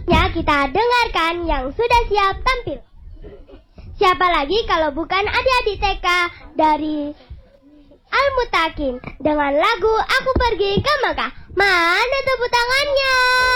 Ya, kita dengarkan yang sudah siap tampil. Siapa lagi kalau bukan adik-adik TK dari Al-Mutakin dengan lagu Aku Pergi ke Makkah. Mana tepuk tangannya?